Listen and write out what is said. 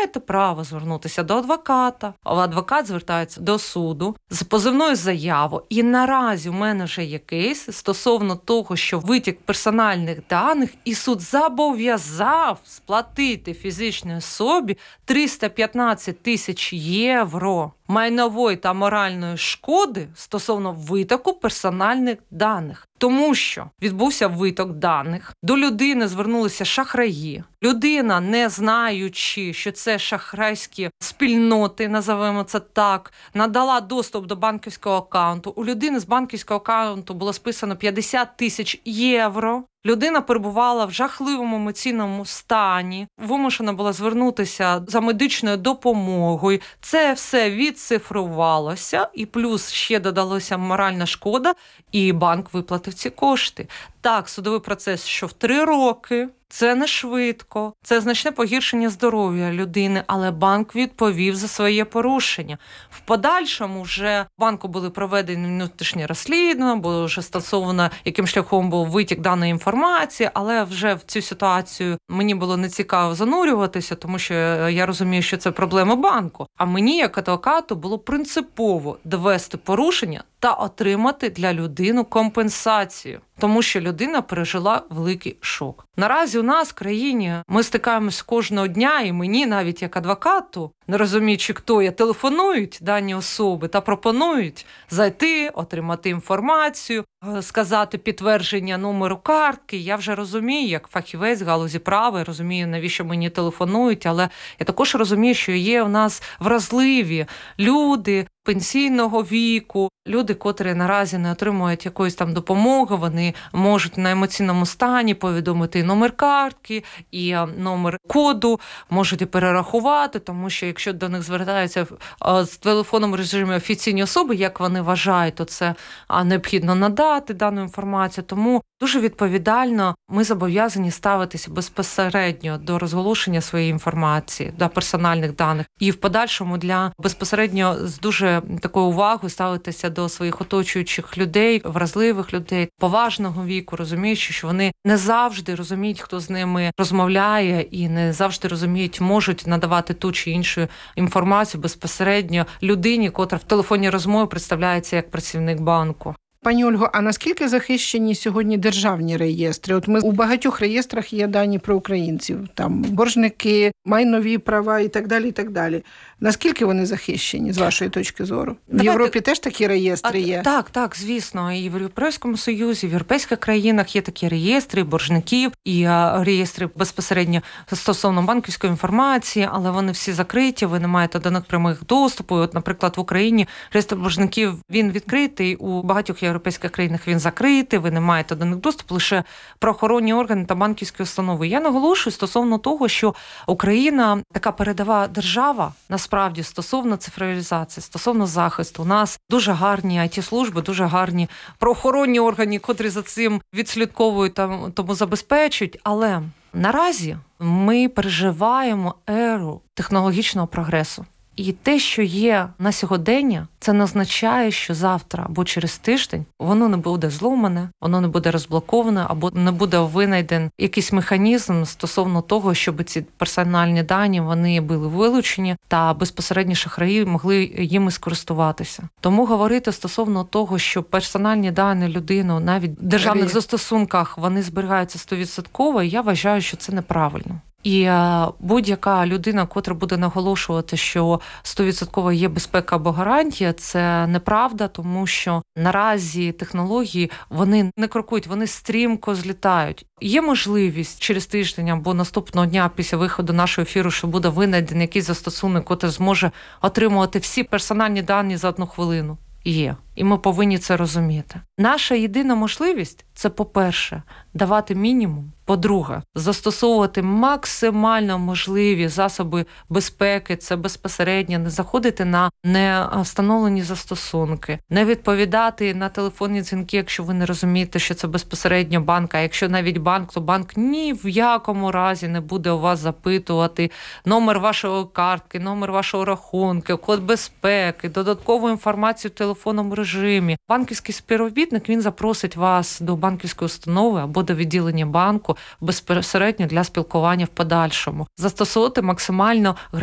маєте право звернутися до адвоката. Адвокат звертається до суду з позовною заявою. І наразі у мене вже є кейс стосовно того, що витік персональних даних, і суд зобов'язав сплатити фізичній особі 315 тисяч євро майнової та моральної шкоди стосовно витоку персональних даних. Тому що відбувся виток даних, до людини звернулися шахраї. Людина, не знаючи, що це шахрайські спільноти, називаємо це так, надала доступ до банківського акаунту. У людини з банківського акаунту було списано 50 тисяч євро. Людина перебувала в жахливому емоційному стані, вимушена була звернутися за медичною допомогою. Це все відцифрувалося, і плюс ще додалося моральна шкода, і банк виплатив ці кошти. Так, судовий процес, що в 3 роки, це не швидко, це значне погіршення здоров'я людини, але банк відповів за своє порушення. В подальшому вже банку були проведені внутрішні розслідування, було вже стосовано, яким шляхом був витік даної інформації, але вже в цю ситуацію мені було нецікаво занурюватися, тому що я розумію, що це проблема банку. А мені, як адвокату, було принципово довести порушення та отримати для людини компенсацію, тому що людина пережила великий шок. Наразі у нас в країні ми стикаємось кожного дня, і мені навіть як адвокату, не розуміючи, хто я, телефонують дані особи та пропонують зайти, отримати інформацію, сказати підтвердження номеру картки. Я вже розумію, як фахівець в галузі права, я розумію, навіщо мені телефонують, але я також розумію, що є у нас вразливі люди пенсійного віку, люди, котрі наразі не отримують якоїсь там допомоги, вони можуть на емоційному стані повідомити і номер картки, і номер коду, можуть і перерахувати, тому що якщо до них звертаються з телефоном режимі офіційні особи, як вони вважають, то це необхідно надати дану інформацію. Тому дуже відповідально ми зобов'язані ставитися безпосередньо до розголошення своєї інформації, до персональних даних. І в подальшому безпосередньо з дуже такою увагою ставитися до своїх оточуючих людей, вразливих людей, поважного віку, розуміючи, що вони не завжди розуміють, хто з ними розмовляє, і не завжди розуміють, можуть надавати ту чи іншу інформацію безпосередньо людині, котра в телефонній розмові представляється як працівник банку. Пані Ольго, а наскільки захищені сьогодні державні реєстри? От у багатьох реєстрах є дані про українців, там боржники, майнові права і так далі, і так далі. Наскільки вони захищені, з вашої точки зору? В Європі теж такі реєстри є? Так, звісно. І в Європейському Союзі, в європейських країнах є такі реєстри боржників, і реєстри безпосередньо стосовно банківської інформації, але вони всі закриті, ви не маєте до них прямих доступу. От, наприклад, в Україні реєстр боржників, він відкритий, у багатьох європейських країнах він закритий, ви не маєте до них доступу, лише правоохоронні органи та банківські установи. Я наголошую стосовно того, що Україна така передова держава, насправді, стосовно цифровізації, стосовно захисту. У нас дуже гарні IT-служби, дуже гарні правоохоронні органи, котрі за цим відслідковують, тому забезпечують. Але наразі ми переживаємо еру технологічного прогресу. І те, що є на сьогодення, це не означає, що завтра або через тиждень воно не буде зломане, воно не буде розблоковане, або не буде винайден якийсь механізм стосовно того, щоб ці персональні дані вони були вилучені та безпосередньо шахраї могли їми скористуватися. Тому говорити стосовно того, що персональні дані людини навіть в державних застосунках вони зберігаються 100%, я вважаю, що це неправильно. І будь-яка людина, котра буде наголошувати, що 100% є безпека або гарантія, це неправда, тому що наразі технології, вони не крокують, вони стрімко злітають. Є можливість через тиждень або наступного дня після виходу нашого ефіру, що буде винайдений якийсь застосунок, котрий зможе отримувати всі персональні дані за 1 хвилину. Є. І ми повинні це розуміти. Наша єдина можливість – це, по-перше, давати мінімум. По-друге, застосовувати максимально можливі засоби безпеки, це безпосередньо не заходити на невстановлені застосунки, не відповідати на телефонні дзвінки, якщо ви не розумієте, що це безпосередньо банк, а якщо навіть банк, то банк ні в якому разі не буде у вас запитувати номер вашої картки, номер вашого рахунку, код безпеки, додаткову інформацію в телефонному режимі. Банківський співробітник, він запросить вас до банківської установи або до відділення банку безпосередньо для спілкування в подальшому. Застосовувати максимально